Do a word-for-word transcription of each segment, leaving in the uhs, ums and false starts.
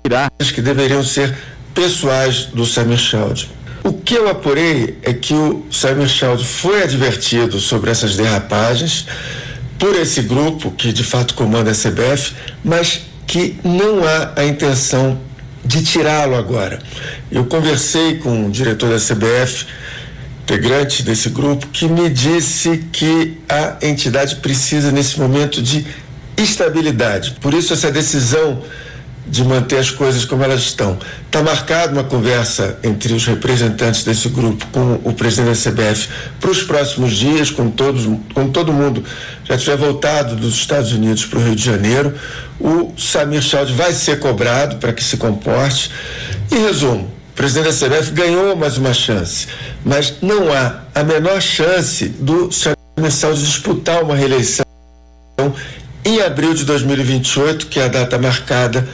que deveriam ser pessoais do Samir Chaldry. O que eu apurei é que o Samir Chaldry foi advertido sobre essas derrapagens por esse grupo que de fato comanda a C B F, mas que não há a intenção de tirá-lo agora. Eu conversei com o diretor da C B F, integrante desse grupo, que me disse que a entidade precisa nesse momento de estabilidade. Por isso essa decisão de manter as coisas como elas estão. Está marcada uma conversa entre os representantes desse grupo com o presidente da C B F para os próximos dias, com todos, com todo mundo já tiver voltado dos Estados Unidos para o Rio de Janeiro. O Samir Chaldry vai ser cobrado para que se comporte. Em resumo, o presidente da C B F ganhou mais uma chance, mas não há a menor chance do Samir Chaldry disputar uma reeleição em abril de dois mil e vinte e oito, que é a data marcada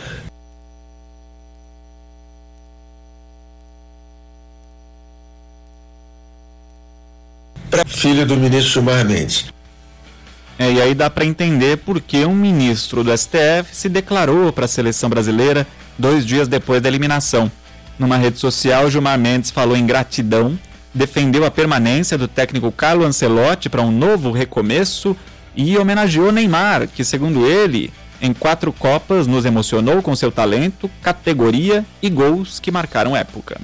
para filho do ministro Gilmar Mendes. É, e aí dá para entender por que um ministro do S T F se declarou para a seleção brasileira dois dias depois da eliminação. Numa rede social, Gilmar Mendes falou em gratidão, defendeu a permanência do técnico Carlo Ancelotti para um novo recomeço e homenageou Neymar, que, segundo ele, em quatro Copas nos emocionou com seu talento, categoria e gols que marcaram época.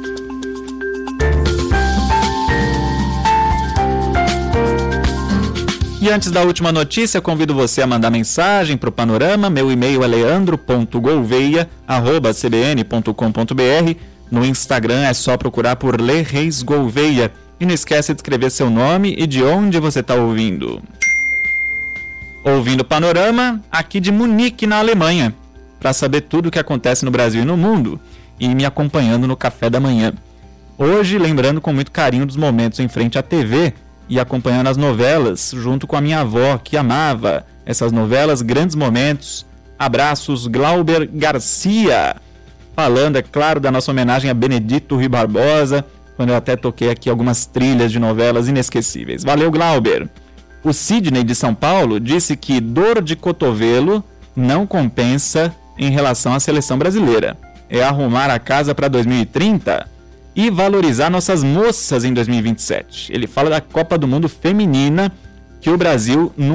E antes da última notícia, convido você a mandar mensagem para o Panorama. Meu e-mail é leandro ponto gouveia arroba c b n ponto com ponto b r. No Instagram é só procurar por Lê Reis Gouveia. E não esquece de escrever seu nome e de onde você está ouvindo. Ouvindo Panorama, aqui de Munique, na Alemanha, para saber tudo o que acontece no Brasil e no mundo, e me acompanhando no café da manhã. Hoje, lembrando com muito carinho dos momentos em frente à T V e acompanhando as novelas, junto com a minha avó, que amava essas novelas, grandes momentos. Abraços, Glauber Garcia, falando, é claro, da nossa homenagem a Benedito Rui Barbosa, quando eu até toquei aqui algumas trilhas de novelas inesquecíveis. Valeu, Glauber! O Sidney de São Paulo disse que dor de cotovelo não compensa em relação à seleção brasileira. É arrumar a casa para dois mil e trinta e valorizar nossas moças em dois mil e vinte e sete. Ele fala da Copa do Mundo Feminina, que o Brasil não